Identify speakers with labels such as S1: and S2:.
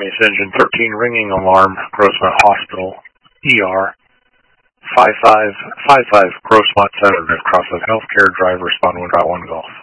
S1: Mesa Engine 13 ringing alarm, Grossmont Hospital, ER. 5555 Grossmont Center, Red Cross of Healthcare, driver respond 1.1 Golf.